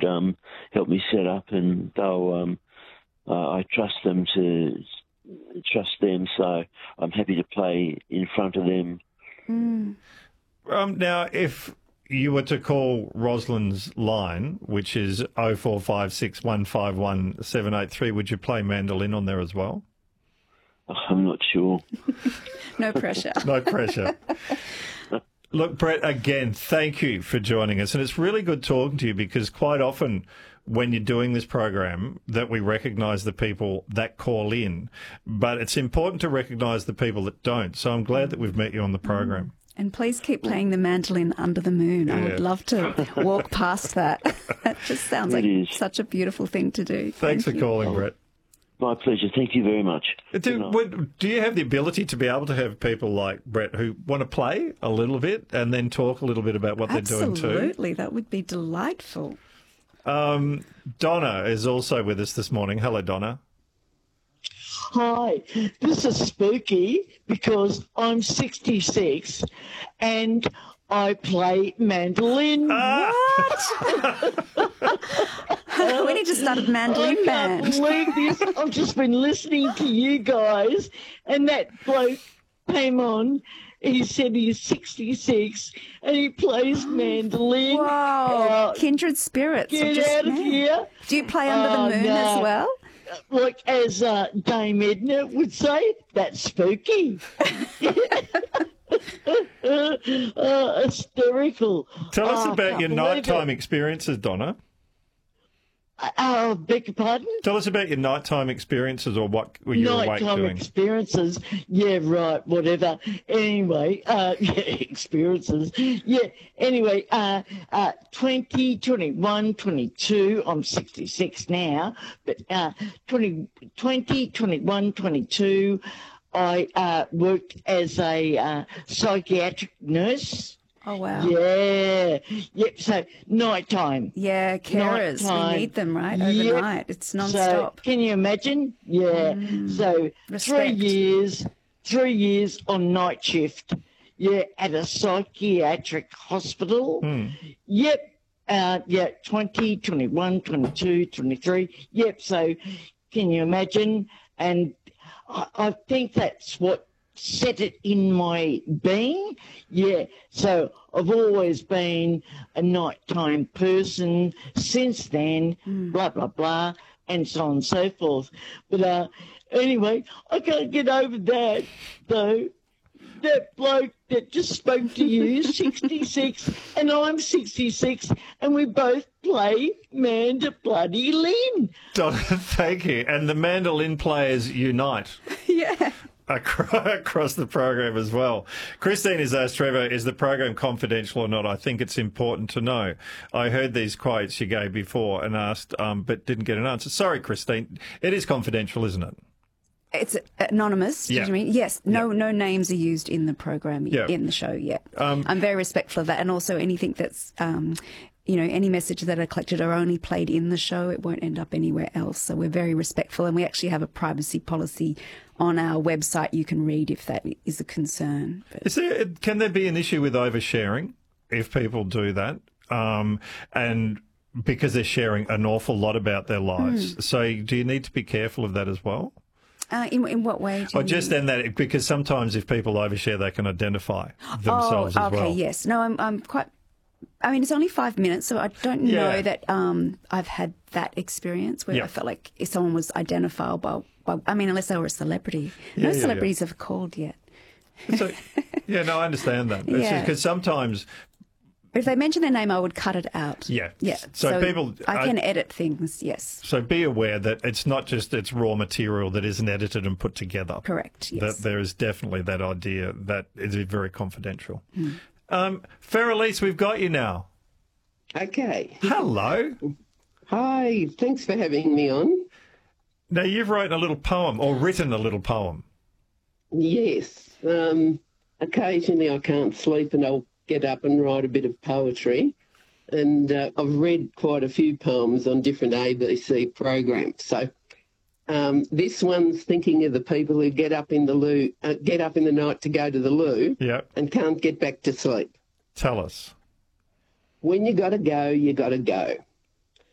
help me set up, and they'll. I trust them, so I'm happy to play in front of them. Now, if you were to call Rosalind's line, which is 0456 151 783, would you play mandolin on there as well? I'm not sure. No pressure. No pressure. Look, Brett, again, thank you for joining us. And it's really good talking to you, because quite often when you're doing this program that we recognise the people that call in, but it's important to recognise the people that don't. So I'm glad that we've met you on the program. And please keep playing the mandolin under the moon. Yeah. I would love to walk past that. That just sounds like such a beautiful thing to do. Thanks for calling, Brett. My pleasure. Thank you very much. Do you have the ability to be able to have people like Brett who want to play a little bit and then talk a little bit about what they're doing too? Absolutely. That would be delightful. Donna is also with us this morning. Hello, Donna. Hi, this is spooky because I'm 66 and I play mandolin. What? We need to start a mandolin band. I can't believe this. I've just been listening to you guys, and that bloke came on. He said he's 66 and he plays mandolin. Wow, kindred spirits. Get out of here. Do you play under the moon as well? Like as Dame Edna would say, that's spooky. Hysterical. Tell us about your nighttime experiences, Donna. Beg your pardon? Tell us about your nighttime experiences, or what were you awake doing? Nighttime experiences. Yeah, right, whatever. Anyway, experiences. Yeah, anyway, 20, 21, 22, I'm 66 now, but 20, 21, 22, I worked as a psychiatric nurse. Oh, wow. Yeah. Yep, so nighttime. Yeah, carers. We need them, right? Overnight. It's non-stop. So, can you imagine? Yeah. So Respect. 3 years on night shift. Yeah, at a psychiatric hospital. Yep. 20, 21, 22, 23. Yep. So can you imagine? And I think that's what set it in my being. Yeah, so I've always been a nighttime person since then, blah, blah, blah, and so on and so forth. But anyway, I can't get over that, though. That bloke that just spoke to you, 66, and I'm 66, and we both play Bloody-Lin. Donna, thank you. And the mandolin players unite. Yeah. Across the program as well. Christine has asked Trevor, is the program confidential or not? I think it's important to know. I heard these quotes you gave before and asked, but didn't get an answer. Sorry, Christine. It is confidential, isn't it? It's anonymous, do you mean? Yes, no names are used in the program, in the show yet. I'm very respectful of that, and also anything that's, any messages that are collected are only played in the show. It won't end up anywhere else. So we're very respectful, and we actually have a privacy policy on our website you can read if that is a concern. Can there be an issue with oversharing if people do that? And because they're sharing an awful lot about their lives. So do you need to be careful of that as well? In what way? Just then that, because sometimes if people overshare, they can identify themselves as well. Okay, yes. No, I'm quite. I mean, it's only 5 minutes, so I don't know that I've had that experience where I felt like if someone was identifiable by, unless they were a celebrity. No celebrities have called yet. So, I understand that. It's just because sometimes. But if they mention their name, I would cut it out. Yeah. Yeah. So people. I can edit things, yes. So be aware that it's not just it's raw material that isn't edited and put together. Correct, yes. That there is definitely that idea that is very confidential. Feralise, we've got you now. Okay. Hello. Hi, thanks for having me on. Now, you've written a little poem, or written a little poem. Yes. Occasionally I can't sleep and I'll get up and write a bit of poetry. And I've read quite a few poems on different ABC programs. So this one's thinking of the people who get up in the night to go to the loo and can't get back to sleep. Tell us. When you got to go, you got to go.